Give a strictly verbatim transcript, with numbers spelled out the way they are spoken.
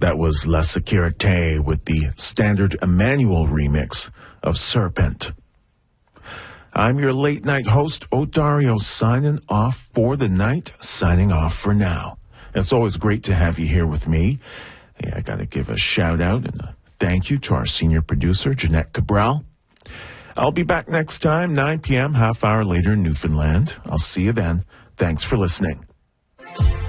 That was La Sécurité with the standard Emmanuel remix of Serpent. I'm your late night host, Odario, signing off for the night, signing off for now. It's always great to have you here with me. Hey, I got to give a shout out and a thank you to our senior producer, Jeanette Cabral. I'll be back next time, nine p.m., half hour later in Newfoundland. I'll see you then. Thanks for listening.